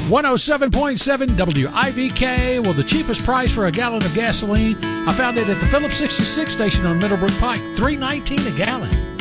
107.7 WIVK. Well, the cheapest price for a gallon of gasoline, I found it at the Phillips 66 station on Middlebrook Pike, $3.19 a gallon.